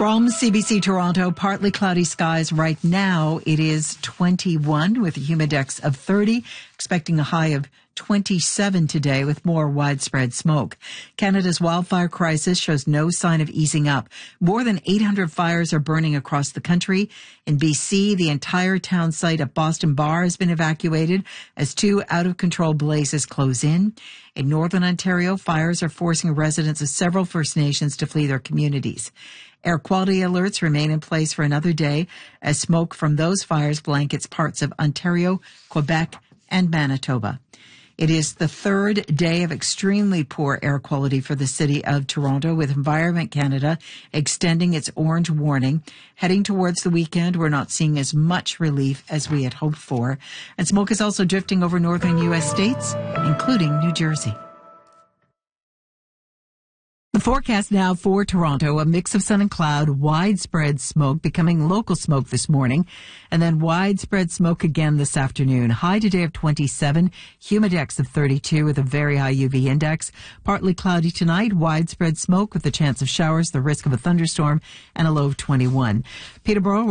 From CBC Toronto, partly cloudy skies right now. It is 21 with a humidex of 30, expecting a high of 27 today with more widespread smoke. Canada's wildfire crisis shows no sign of easing up. More than 800 fires are burning across the country. In BC, the entire town site at Boston Bar has been evacuated as two out-of-control blazes close in. In Northern Ontario, fires are forcing residents of several First Nations to flee their communities. Air quality alerts remain in place for another day as smoke from those fires blankets parts of Ontario, Quebec, and Manitoba. It is the third day of extremely poor air quality for the city of Toronto, with Environment Canada extending its orange warning. Heading towards the weekend, we're not seeing as much relief as we had hoped for. And smoke is also drifting over northern U.S. states, including New Jersey. The forecast now for Toronto, a mix of sun and cloud, widespread smoke becoming local smoke this morning, and then widespread smoke again this afternoon. High today of 27, humidex of 32 with a very high UV index. Partly cloudy tonight, widespread smoke with the chance of showers, the risk of a thunderstorm, and a low of 21. Peterborough